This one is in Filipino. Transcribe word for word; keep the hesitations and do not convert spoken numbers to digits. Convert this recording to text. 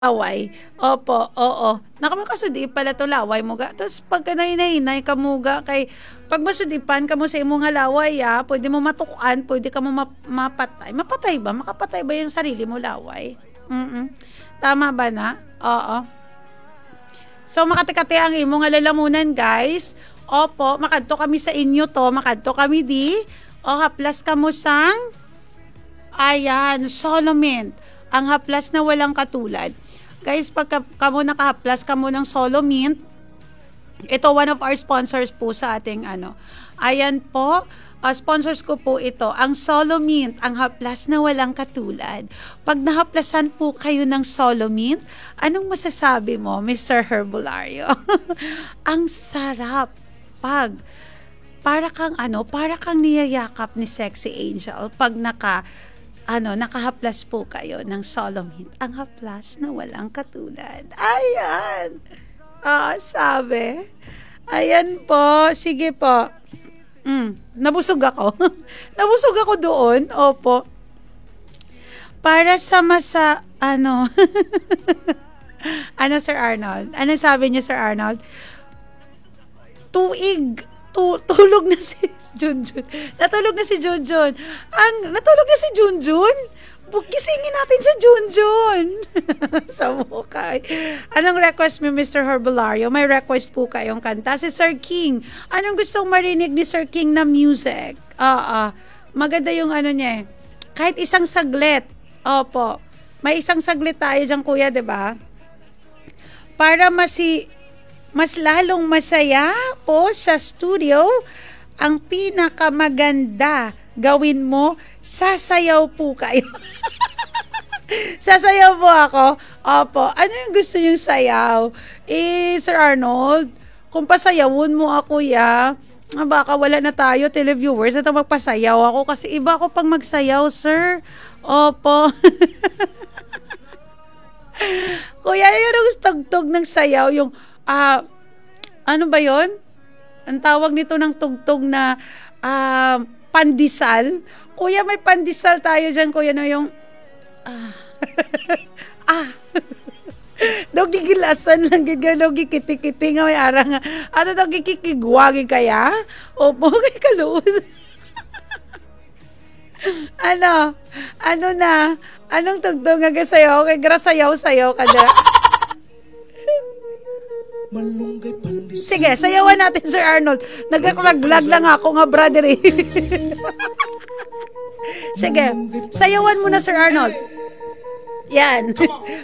Laway, opo, oo. Nakamakasudi pala to laway mo ga. Tapos pagka nahinay-hinay ka mo ga kay pag masudipan ka mo sa imo nga laway ah, pwede mo matukuan, pwede ka mo map- mapatay. Mapatay ba? Makapatay ba yung sarili mo laway? Mm. Tama ba na? Oo. So makatikati ang imo nga lalamunan guys. Opo, makadto kami sa inyo to, makadto kami di. O haplas ka mo sang ayan, Solomint. Ang haplas na walang katulad. Guys, pagka kamo nakahaplas kamo ng Solomint, ito one of our sponsors po sa ating ano. Ayan po, uh, sponsors ko po ito, ang Solomint, ang haplas na walang katulad. Pag nahaplasan po kayo ng Solomint, anong masasabi mo, Mister Herbolario? Ang sarap pag para kang ano, para kang niyayakap ni Sexy Angel pag naka ano, nakahaplas po kayo ng Solomint. Ang haplas na walang katulad. Ayan. Ah, sabi. Ayan po. Sige po. Mm, nabusog ako. Nabusog ako doon. Opo. Para sa masa, ano, ano Sir Arnold? Ano sabi niya Sir Arnold? Tuig. Tu- tulog na si Junjun. Natulog na si Junjun. Ang natulog na si Junjun. Gisingin natin si Junjun. Sa mukha. Anong request mo, Mister Herbolario? May request po kayong kanta. Si Sir King. Anong gustong marinig ni Sir King na music? Ah, ah. Maganda yung ano niya eh. Kahit isang saglit. Opo. May isang saglit tayo dyan, kuya, diba? Para masi mas lalong masaya po sa studio, ang pinakamaganda gawin mo, sasayaw po kayo. Sasayaw po ako. Opo. Ano yung gusto yung sayaw? Eh, Sir Arnold, kung pasayawin mo ako, ya, baka wala na tayo, televiewers, at magpasayaw ako kasi iba ako pang magsayaw, sir. Opo. Kuya, yun ang tugtog ng sayaw, yung Ah, uh, ano ba yon? Ang tawag nito ng tugtog na uh, pandesal. Kuya, may pandesal tayo dyan, kuya, no, yung ah, ah. Daw gigilasan lang, daw gikiti-kiti nga may arang. Ano daw gikikigwagi kaya? Opo, kay kaluod. Ano? Ano na? Anong tugtog nga sayaw? Kay grasayaw-sayaw ka na. Sige, sayawan natin, Sir Arnold. Nag-vlog lang ako nga, brother eh. Sige, sayawan mo na, Sir Arnold. Yan.